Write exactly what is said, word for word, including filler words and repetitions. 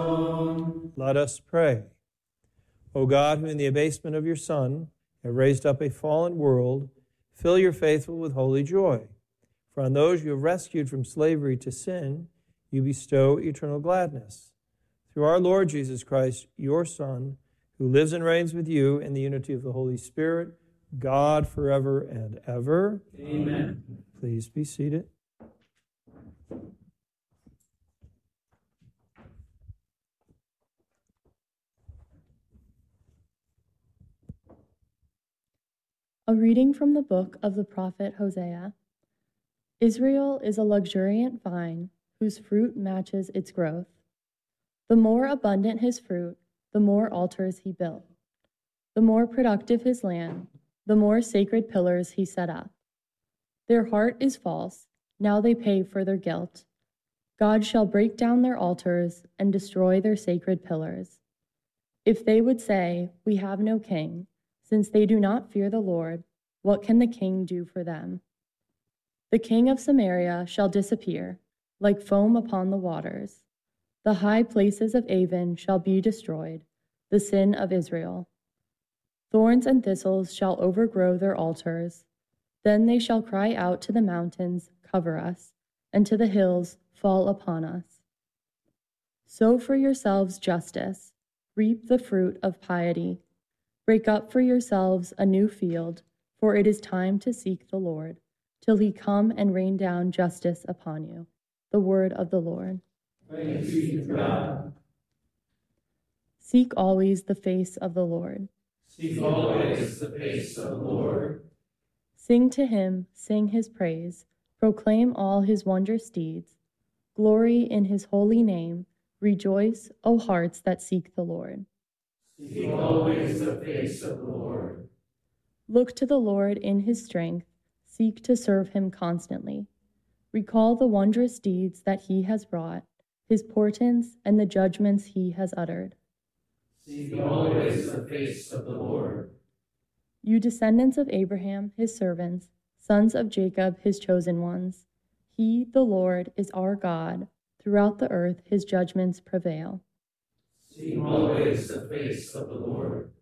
Shalom. Let us pray. O God, who in the abasement of your Son have raised up a fallen world, fill your faithful with holy joy. For on those you have rescued from slavery to sin, you bestow eternal gladness. Through our Lord Jesus Christ, your Son, who lives and reigns with you in the unity of the Holy Spirit, God forever and ever. Amen. Please be seated. A reading from the book of the prophet Hosea. Israel is a luxuriant vine whose fruit matches its growth. The more abundant his fruit, the more altars he built. The more productive his land, the more sacred pillars he set up. Their heart is false, now they pay for their guilt. God shall break down their altars and destroy their sacred pillars. If they would say, "We have no king," since they do not fear the Lord, what can the king do for them? The king of Samaria shall disappear, like foam upon the waters. The high places of Avon shall be destroyed, the sin of Israel. Thorns and thistles shall overgrow their altars. Then they shall cry out to the mountains, "Cover us," and to the hills, "Fall upon us." Sow for yourselves justice, reap the fruit of piety. Break up for yourselves a new field, for it is time to seek the Lord, till he come and rain down justice upon you. The word of the Lord. Praise be to God. Seek always the face of the Lord. Seek always the face of the Lord. Sing to him, sing his praise, proclaim all his wondrous deeds. Glory in his holy name, rejoice, O hearts that seek the Lord. Seek always the face of the Lord. Look to the Lord in his strength, seek to serve him constantly. Recall the wondrous deeds that he has wrought, his portents and the judgments he has uttered. Seek always the face of the Lord. You descendants of Abraham, his servants, sons of Jacob, his chosen ones, he, the Lord, is our God. Throughout the earth his judgments prevail. Seek always the face of the Lord.